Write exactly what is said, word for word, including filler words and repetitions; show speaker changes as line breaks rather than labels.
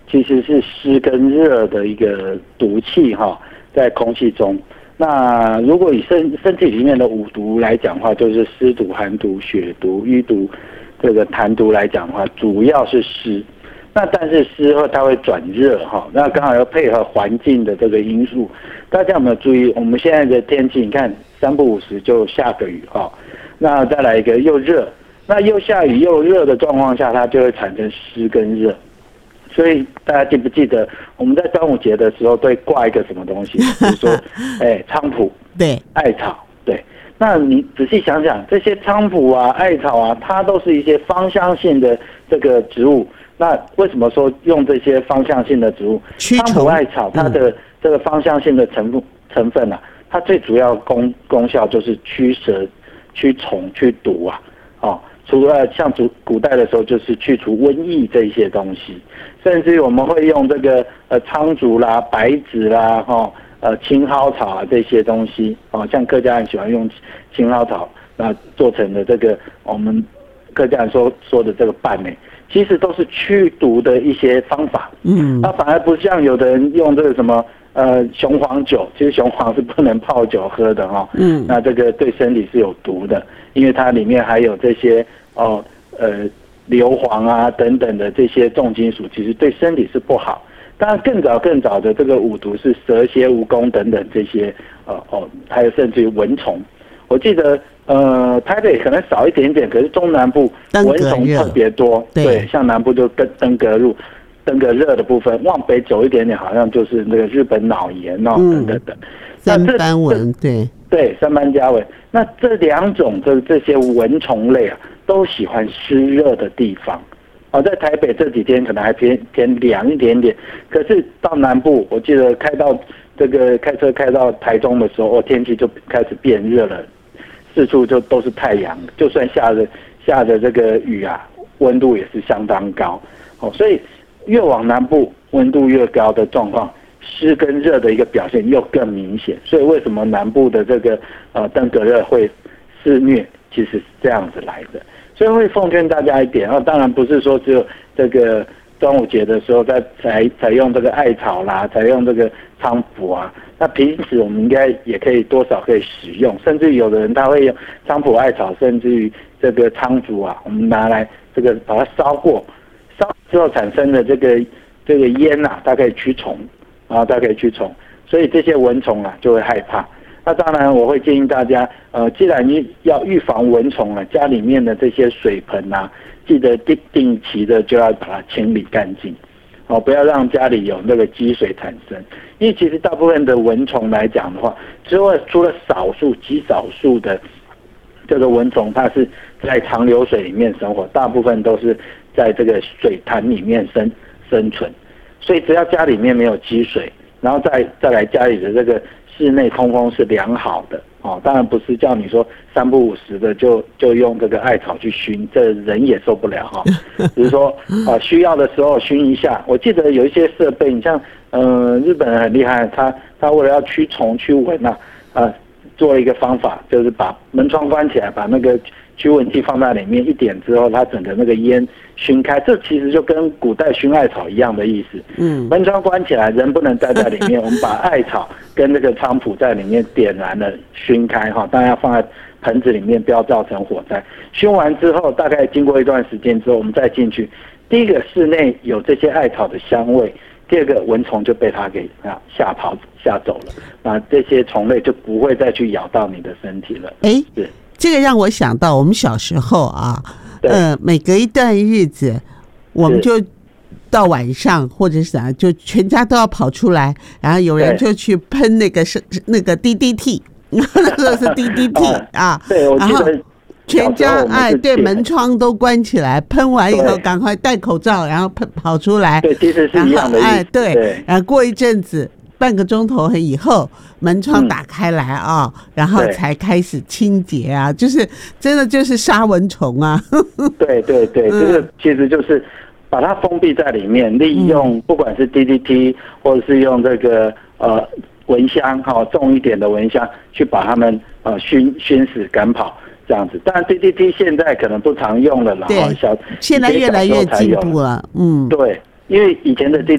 其实是湿跟热的一个毒气哈，在空气中。那如果以身身体里面的五毒来讲的话，就是湿毒、寒毒、血毒、淤毒，这个痰毒来讲的话，主要是湿。那但是湿后它会转热哈，那刚好要配合环境的这个因素。大家有没有注意？我们现在的天气，你看三不五时就下个雨哈，那再来一个又热，那又下雨又热的状况下，它就会产生湿跟热。所以大家记不记得我们在端午节的时候都会挂一个什么东西？比如说，哎，菖蒲、
对，
艾草，对。那你仔细想想，这些菖蒲啊、艾草啊，它都是一些芳香性的这个植物。那为什么说用这些芳香性的植物？菖蒲、艾草，它的这个芳香性的成分成分啊，它最主要功功效就是驱蛇、驱虫、驱毒啊，哦。除了像古古代的时候，就是去除瘟疫这一些东西，甚至于我们会用这个呃苍竹啦、白芷啦、哈、哦、呃青蒿草啊这些东西，哦，像客家人喜欢用青蒿草，那做成的这个我们客家人说说的这个拌呢，其实都是驱毒的一些方法。嗯，那反而不像有的人用这个什么呃雄黄酒，其实雄黄是不能泡酒喝的哈、哦。嗯，那这个对身体是有毒的，因为它里面还有这些。哦，呃，硫磺啊等等的这些重金属，其实对身体是不好。当然，更早更早的这个五毒是蛇蝎、蜈蚣等等这些，呃哦，还有甚至于蚊虫。我记得，呃，台北可能少一点点，可是中南部蚊虫特别多。对，像南部就登登革热、登革热的部分，往北走一点点，好像就是那个日本脑炎哦、嗯、等等的。
三斑蚊，对
对，三斑家蚊。那这两种这这些蚊虫类啊。都喜欢湿热的地方，哦，在台北这几天可能还偏偏凉一点点，可是到南部，我记得开到这个开车开到台中的时候，哦，天气就开始变热了，四处就都是太阳，就算下着下着这个雨啊，温度也是相当高，哦，所以越往南部温度越高的状况，湿跟热的一个表现又更明显，所以为什么南部的这个呃登革热会肆虐，其实是这样子来的。所以会奉劝大家一点啊，当然不是说只有这个端午节的时候在采采用这个艾草啦，采用这个菖蒲啊。那平时我们应该也可以多少可以使用，甚至有的人他会用菖蒲、艾草，甚至于这个苍竹啊，我们拿来这个把它烧过，烧之后产生的这个这个烟呐、啊，它可以驱虫，啊，它可以驱虫，所以这些蚊虫啊就会害怕。那当然，我会建议大家，呃，既然你要预防蚊虫了，家里面的这些水盆啊，记得定定期的就要把它清理干净，哦，不要让家里有那个积水产生。因为其实大部分的蚊虫来讲的话，除了除了少数极少数的这个蚊虫，它是在长流水里面生活，大部分都是在这个水潭里面生生存。所以只要家里面没有积水，然后再再来家里的这个室内通风是良好的哦，当然不是叫你说三不五时的就就用这个艾草去熏，这人也受不了哈、哦。只是说啊、呃，需要的时候熏一下。我记得有一些设备，你像呃日本人很厉害，他他为了要驱虫驱蚊啊，呃，做了一个方法，就是把门窗关起来，把那个驱蚊剂放在里面，一点之后，它整个那个烟熏开，这其实就跟古代熏艾草一样的意思。嗯，门窗关起来，人不能待在里面，我们把艾草跟那个菖蒲在里面点燃了，熏开哈，当然要放在盆子里面，不要造成火灾。熏完之后，大概经过一段时间之后，我们再进去，第一个室内有这些艾草的香味，第二个蚊虫就被它给啊吓跑吓走了，啊，这些虫类就不会再去咬到你的身体了。
哎，是。这个让我想到我们小时候啊，呃，每隔一段日子，我们就到晚上或者是啥，就全家都要跑出来，然后有人就去喷那个是那个 D D T， 那个是 D D T 啊，
对，我记得
全家哎，对，门窗都关起来，喷完以后赶快戴口罩，然后喷跑出来，
对，其实是一样的意思，哎，
对，对，然后过一阵子。半个钟头以后，门窗打开来啊、哦嗯，然后才开始清洁啊，就是真的就是杀蚊虫啊。
对对对，这个其实就是把它封闭在里面，利用不管是 D D T 或者是用这个呃蚊香哈、哦、重一点的蚊香去把它们呃熏熏死赶跑这样子。当然 D D T 现在可能不常用了啦，
对，小现在越来越进步了，嗯，
对，因为以前的 D